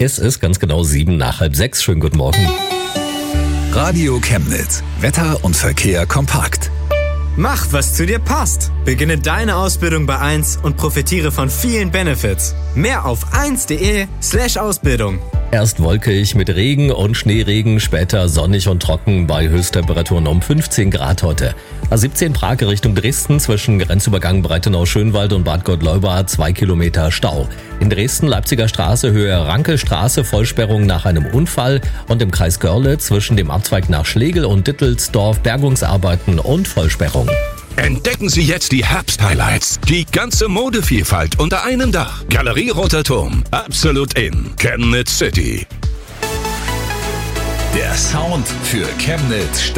Es ist ganz genau 7:05. Schönen guten Morgen. Radio Chemnitz. Wetter und Verkehr kompakt. Mach, was zu dir passt. Beginne deine Ausbildung bei 1 und profitiere von vielen Benefits. Mehr auf 1.de/Ausbildung. Erst wolkig mit Regen und Schneeregen, später sonnig und trocken bei Höchsttemperaturen um 15 Grad heute. A17 Prag Richtung Dresden zwischen Grenzübergang Breitenau-Schönwald und Bad Gott-Leubad 2 Kilometer Stau. In Dresden Leipziger Straße Höhe Ranke-Straße Vollsperrung nach einem Unfall und im Kreis Görlitz zwischen dem Abzweig nach Schlegel und Dittelsdorf Bergungsarbeiten und Vollsperrung. Entdecken Sie jetzt die Herbst-Highlights. Die ganze Modevielfalt unter einem Dach. Galerie Roter Turm. Absolut in Chemnitz City. Der Sound für Chemnitz